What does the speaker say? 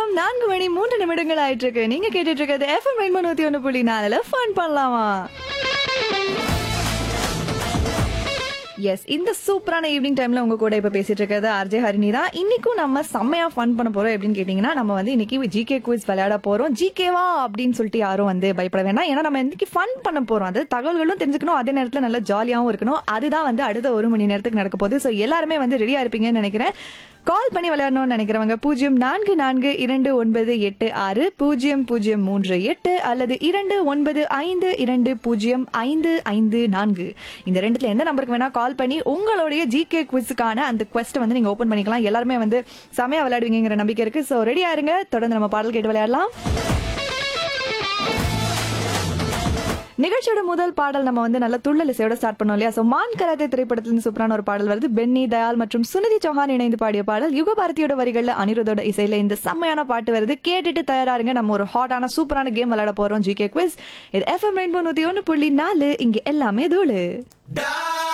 நேரம் 4:03 ஆயிட்டு இருக்கு. நீங்க கேட்டுட்டு இருக்கிறது எஃப்எம் 101.4 ஃபன் பண்ணலாமா? எஸ், இந்த சூப்பரான ஈவினிங் டைம்ல உங்க கூட இப்ப பேசிட்டு இருக்கிறது ஆர்ஜே ஹரிணி தான். இன்னைக்கும் நம்ம செம்மையா ஃபன் பண்ண போறோம். எப்படின்னு கேட்டீங்கன்னா, நம்ம வந்து இன்னைக்கு ஜிகே குவிஸ் விளையாட போறோம். ஜிகேவா அப்படின்னு சொல்லிட்டு யாரும் வந்து பயப்பட வேண்டாம். ஏன்னா நம்ம இன்னைக்கு ஃபன் பண்ண போறோம். அது தகவல்களும் தெரிஞ்சுக்கணும், அதே நேரத்துல நல்ல ஜாலியாவும் இருக்கணும். அதுதான் வந்து அடுத்த 1 மணி நேரத்துக்கு நடக்க போகுது. ஸோ எல்லாருமே வந்து ரெடியா இருப்பீங்கன்னு நினைக்கிறேன். கால் பண்ணி விளையாடணும்னு நினைக்கிறவங்க 0442860038 அல்லது 2952205554. இந்த ரெண்டுல எந்த நம்பருக்கு வேணா கால் பண்ணி உங்களுடைய ஜிகே குவிஸுக்கான அந்த குவெஸ்ட் வந்து நீங்க ஓபன் பண்ணிக்கலாம். எல்லாருமே வந்து செமையா விளையாடுவீங்கிற நம்பிக்கை இருக்கு. சோ ரெடியா இருங்க. தொடர்ந்து நம்ம பாடல் கேட்டு விளையாடலாம். நிகழ்ச்சியோட முதல் பாடல் நம்ம வந்து நல்ல துள்ளல் இசையோட ஸ்டார்ட் பண்ணோம் இல்லையா? சோ மான் கராத்தே திரைப்படத்திலிருந்து சூப்பரான ஒரு பாடல் வருது. பென்னி தயால் மற்றும் சுனிதி சௌஹான் இணைந்து பாடிய பாடல். யுகபாரதியோட வரிகள்ல அனிருத்தோட இசையில இந்த செம்மையான பாட்டு வருது. கேட்டுட்டு தயாராருங்க. நம்ம ஒரு ஹாட்டான சூப்பரான கேம் விளையாட போறோம். GK quiz. இது எஃப்எம் 101.4. இங்க எல்லாமே தூளு.